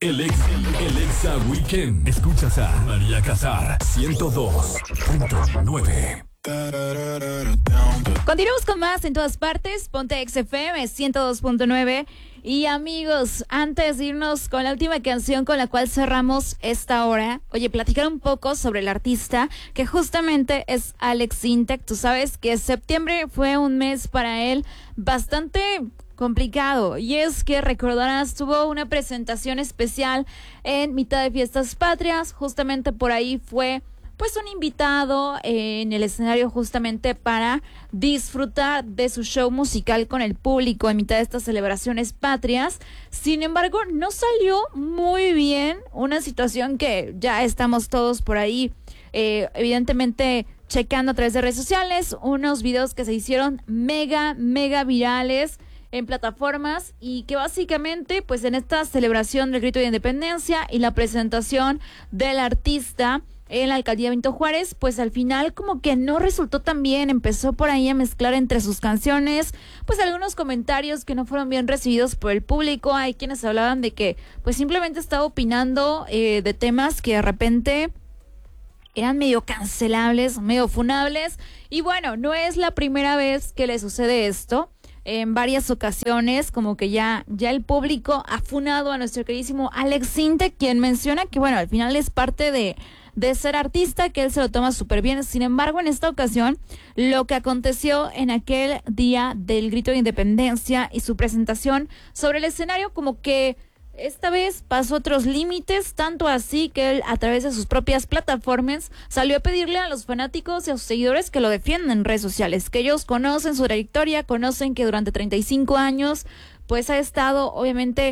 El Exa Weekend. Escuchas a María Casar, 102.9. Continuamos con más en todas partes. Ponte XFM 102.9. Y amigos, antes de irnos con la última canción con la cual cerramos esta hora, oye, platicar un poco sobre el artista que justamente es Alex Sintek. Tú sabes que septiembre fue un mes para él bastante complicado, y es que recordarás, tuvo una presentación especial en mitad de Fiestas Patrias. Justamente por ahí fue pues un invitado en el escenario justamente para disfrutar de su show musical con el público en mitad de estas celebraciones patrias. Sin embargo, no salió muy bien, una situación que ya estamos todos por ahí evidentemente checando a través de redes sociales, unos videos que se hicieron mega virales en plataformas, y que básicamente pues en esta celebración del grito de independencia y la presentación del artista en la alcaldía Benito Juárez, pues al final como que no resultó tan bien. Empezó por ahí a mezclar entre sus canciones pues algunos comentarios que no fueron bien recibidos por el público. Hay quienes hablaban de que pues simplemente estaba opinando de temas que de repente eran medio cancelables, medio funables. Y bueno, no es la primera vez que le sucede esto. En varias ocasiones como que ya el público ha funado a nuestro queridísimo Alex Sintek, quien menciona que bueno, al final es parte de ser artista, que él se lo toma súper bien. Sin embargo, en esta ocasión, lo que aconteció en aquel día del grito de independencia y su presentación sobre el escenario, como que esta vez pasó otros límites, tanto así que él, a través de sus propias plataformas, salió a pedirle a los fanáticos y a sus seguidores que lo defiendan en redes sociales, que ellos conocen su trayectoria, conocen que durante 35 años pues ha estado obviamente